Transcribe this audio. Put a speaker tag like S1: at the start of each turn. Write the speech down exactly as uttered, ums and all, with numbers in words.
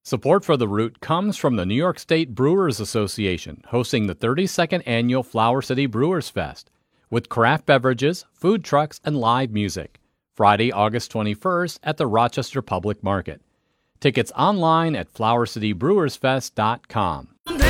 S1: Support for The Root comes from the New York State Brewers Association, hosting the thirty-second Annual Flower City Brewers Fest, with craft beverages, food trucks, and live music, Friday, August twenty-first at the Rochester Public Market. Tickets online at flower city brewers fest dot com.